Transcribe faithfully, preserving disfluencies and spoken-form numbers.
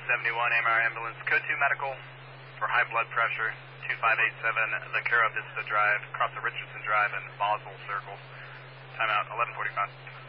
seventy-one, A M R ambulance, code two medical for high blood pressure, two five eight seven, the Cara Vista Drive, across the Richardson Drive in Boswell Circle. Timeout, eleven forty-five.